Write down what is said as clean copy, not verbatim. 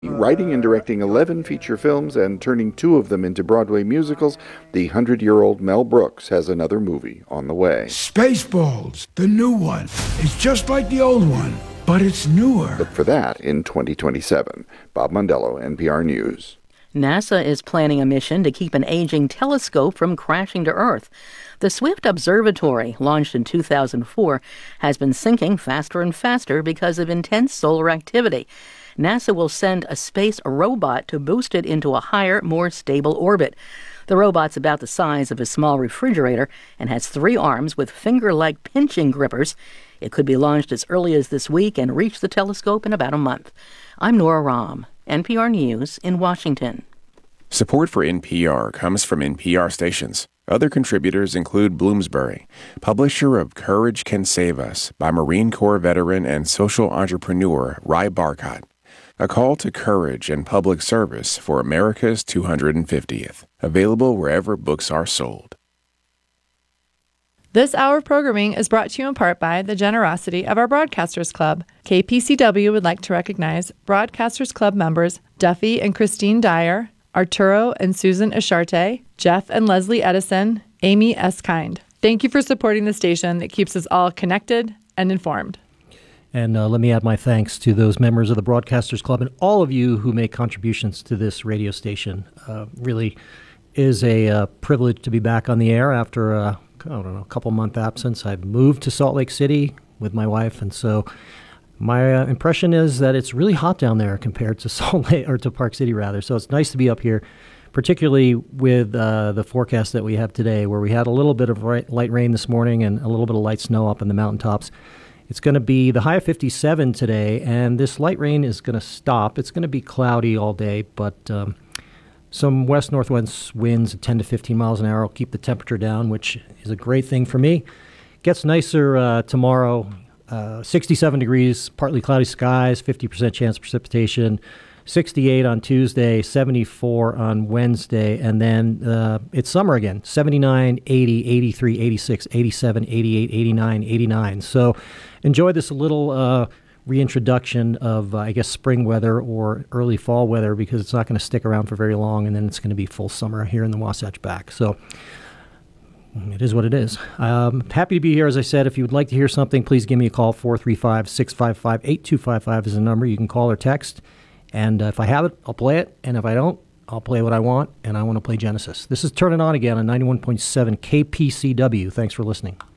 Writing and directing 11 feature films and turning 2 of them into Broadway musicals, the 100-year-old Mel Brooks has another movie on the way. Spaceballs, the new one. It's just like the old one, but it's newer. Look for that in 2027. Bob Mondello, NPR News. NASA is planning a mission to keep an aging telescope from crashing to Earth. The Swift Observatory, launched in 2004, has been sinking faster and faster because of intense solar activity. NASA will send a space robot to boost it into a higher, more stable orbit. The robot's about the size of a small refrigerator and has 3 arms with finger-like pinching grippers. It could be launched as early as this week and reach the telescope in about a month. I'm Nora Rahm, NPR News in Washington. Support for NPR comes from NPR stations. Other contributors include Bloomsbury, publisher of Courage Can Save Us by Marine Corps veteran and social entrepreneur Rai Barkat. A call to courage and public service for America's 250th. Available wherever books are sold. This hour of programming is brought to you in part by the generosity of our Broadcasters Club. KPCW would like to recognize Broadcasters Club members Duffy and Christine Dyer, Arturo and Susan Asharte, Jeff and Leslie Edison, Amy S. Kind. Thank you for supporting the station that keeps us all connected and informed. And let me add my thanks to those members of the Broadcasters Club and all of you who make contributions to this radio station. Really is a privilege to be back on the air after a couple-month absence. I've moved to Salt Lake City with my wife, and so my impression is that it's really hot down there compared to Salt Lake, or to Park City rather. So it's nice to be up here, particularly with the forecast that we have today, where we had a little bit of light rain this morning and a little bit of light snow up in the mountaintops. It's going to be the high of 57 today, and this light rain is going to stop. It's going to be cloudy all day, but some west-northwest winds at 10 to 15 miles an hour will keep the temperature down, which is a great thing for me. Gets nicer tomorrow, 67 degrees, partly cloudy skies, 50% chance of precipitation, 68 on Tuesday, 74 on Wednesday, and then it's summer again, 79, 80, 83, 86, 87, 88, 89, 89. So enjoy this little reintroduction of, spring weather or early fall weather, because it's not going to stick around for very long, and then it's going to be full summer here in the Wasatch Back. So it is what it is. Happy to be here, as I said. If you would like to hear something, please give me a call. 435-655-8255 is the number. You can call or text. And if I have it, I'll play it. And if I don't, I'll play what I want. And I want to play Genesis. This is Turn It On Again on 91.7 KPCW. Thanks for listening.